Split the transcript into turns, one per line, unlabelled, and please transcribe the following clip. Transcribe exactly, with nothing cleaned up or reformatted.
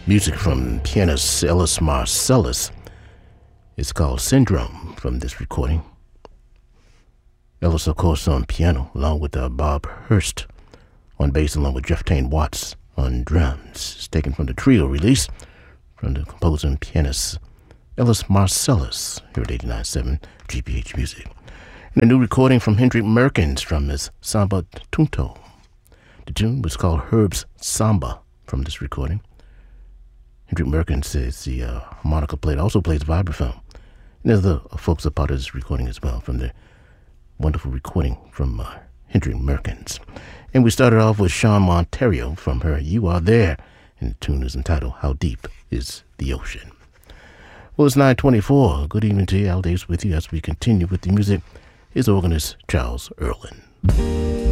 Music from pianist Ellis Marsalis. It's called Syndrome from this recording. Ellis, of course, on piano, along with uh, Bob Hurst on bass, along with Jeff Tain Watts on drums. It's taken from the trio release from the composer and pianist Ellis Marsalis here at eighty-nine point seven G P H Music. And a new recording from Hendrik Merkens from his Samba Tunto. The tune was called Herb's Samba from this recording. Hendrik Merkens is the uh, harmonica player, also plays vibraphone. And there's other folks a part of this recording as well from the wonderful recording from uh, Hendrik Merkens. And we started off with Sean Monterio from her You Are There, and the tune is entitled How Deep Is the Ocean. Well, it's nine twenty-four. Good evening to you. Al Davis with you as we continue with the music. His organist, Charles Earlin.